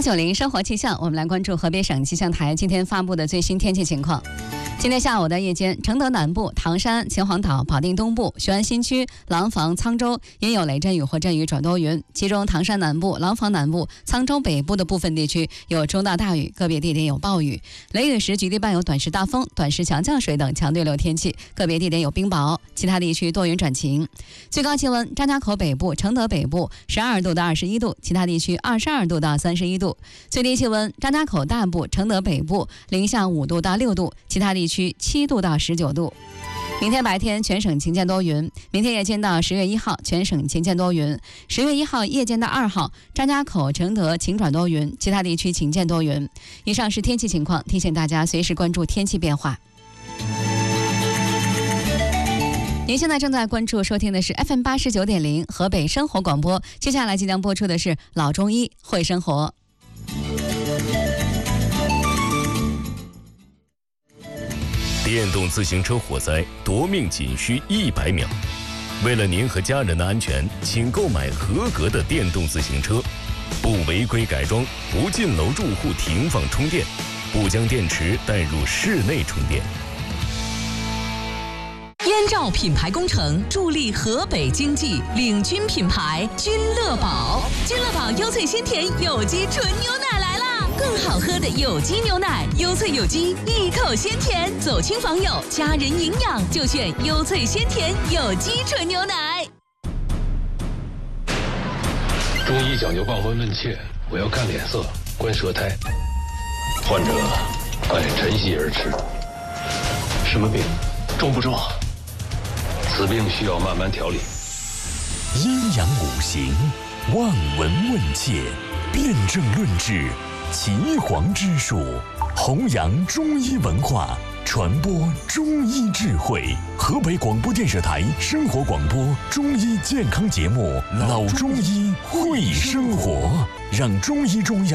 890生活气象，我们来关注河北省气象台今天发布的最新天气情况。今天下午的夜间，承德南部、唐山、秦皇岛、保定东部、雄安新区、廊坊、沧州也有雷阵雨或阵雨转多云，其中唐山南部、廊坊南部、沧州北部的部分地区有中到大雨，个别地点有暴雨。雷雨时局地伴有短时大风、短时强降水等强对流天气，个别地点有冰雹，其他地区多云转晴。最高气温，张家口北部、承德北部12度到21度，其他地区22度到31度。最低气温，张家口大部、承德北部零下5度到6度，其他地区7度到19度。明天白天全省晴间多云，明天夜间到10月1号全省晴间多云，10月1号夜间到2号张家口、承德晴转多云，其他地区晴间多云。以上是天气情况，提醒大家随时关注天气变化。您现在正在关注收听的是 FM 89.0河北生活广播，接下来即将播出的是老中医会生活。 电动自行车火灾夺命仅需100秒。为了您和家人的安全，请购买合格的电动自行车，不违规改装，不进楼住户停放充电，不将电池带入室内充电。 燕赵品牌工程助力河北经济，领军品牌君乐宝。君乐宝优萃鲜甜有机纯牛奶来啦！更好喝的有机牛奶，优萃有机，一口鲜甜，走亲访友，家人营养就选优萃鲜甜有机纯牛奶。 中医讲究望闻问切，我要看脸色，观舌苔。患者按晨曦而吃。什么病？重不重？此病需要慢慢调理。 阴阳五行，望闻问切，辨证论治，岐黄之术，弘扬中医文化，传播中医智慧。河北广播电视台生活广播中医健康节目《老中医会生活》，让中医中药